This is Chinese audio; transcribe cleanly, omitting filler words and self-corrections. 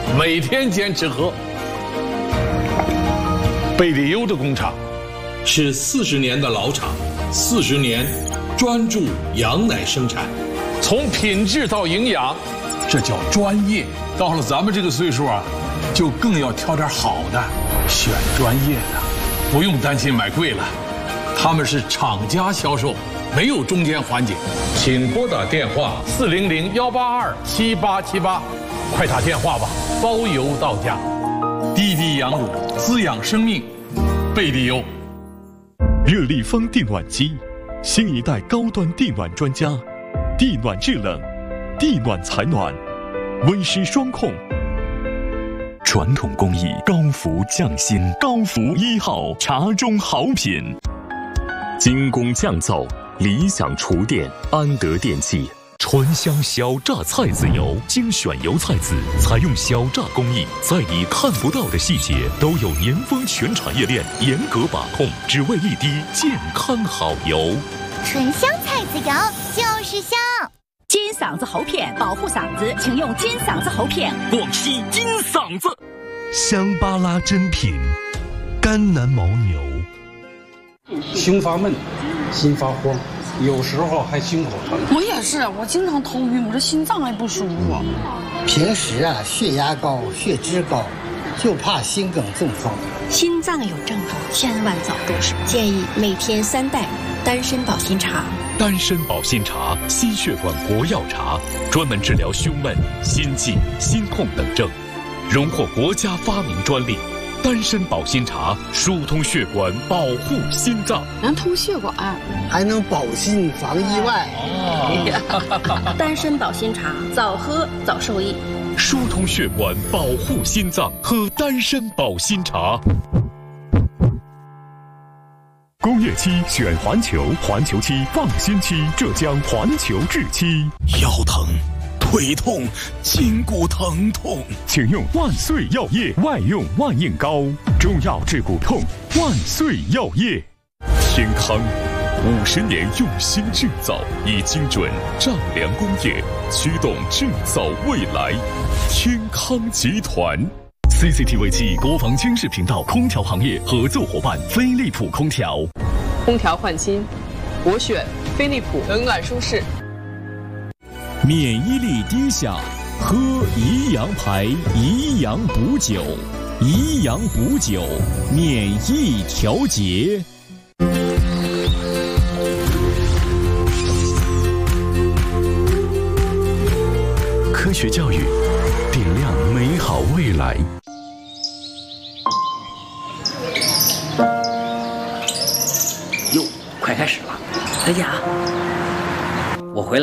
每天坚持喝。贝里优的工厂是40年的老厂，40年专注羊奶生产， 从品质到营养，这叫专业。到了咱们这个岁数啊，就更要挑点好的，选专业的，不用担心买贵了。他们是厂家销售，没有中间环节。请拨打电话400-182-7878，快打电话吧，包邮到家。滴滴羊乳滋养生命，贝里优。 热力风地暖机，新一代高端地暖专家，地暖制冷，地暖采暖，温湿双控。传统工艺，高福匠心，高福1号茶中好品。精工匠造，理想厨电，安德电器。醇香小榨菜籽油，精选油菜籽，采用小榨工艺，在你看不到的细节都有年丰全产业链严格把控，只为一滴健康好油。 醇香菜籽油就是香。 金嗓子喉片保护嗓子，请用金嗓子喉片。 广西金嗓子。 香巴拉珍品，甘南牦牛。 胸发闷，心发慌，有时候还心口疼。 我也是，我经常头晕，我这心脏还不舒服。 平时血压高，血脂高，就怕心梗中风。 心脏有症状，千万早重视。建议每天3袋丹参保心茶。 丹参保心茶，心血管国药茶，专门治疗胸闷、心悸、心痛等症，荣获国家发明专利。丹参保心茶疏通血管，保护心脏， 能通血管， 还能保心防意外。 丹参保心茶，早喝早受益。 疏通血管，保护心脏，喝丹参保心茶。工业漆选环球，环球漆放心漆，浙江环球制漆。 腰疼、腿痛、筋骨疼痛， 请用万岁药业外用万应膏，中药治骨痛，万岁药业。天康50年用心制造，以精准丈量工业驱动制造未来。天康集团。CCTV 7国防军事频道空调行业合作伙伴飞利浦空调。 空调换新，我选飞利浦，冷暖舒适。 免疫力低下，喝宜阳牌宜阳补酒，宜阳补酒，免疫调节。 科学教育，点亮美好未来。 哟，快开始了！ 哎呀， 我回来。